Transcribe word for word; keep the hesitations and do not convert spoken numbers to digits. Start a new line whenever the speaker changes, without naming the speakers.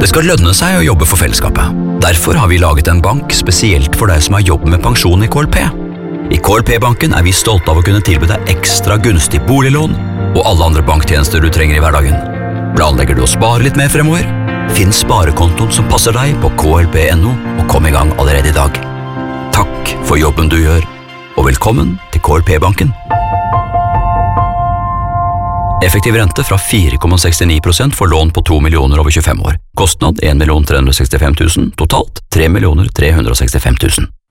Det skal lønne seg å jobbe for fellesskapet. Derfor har vi laget en bank spesielt for deg som har jobb med pensjon i K L P. I K L P-banken er vi stolte av å kunne tilby deg ekstra gunstig boliglån og alle andre banktjenester du trenger i hverdagen. Planlegger du å spare litt mer fremover? Finn sparekontoen som passer deg på K L P punktum no og kom i gang allerede i dag. Takk for jobben du gjør, og velkommen til K L P-banken. Effektiv rente fra fire komma sekstini prosent for lån på to millioner over tjuefem år. Kostnad en million tre hundre og sekstifem tusen, totalt tre millioner tre hundre og sekstifem tusen.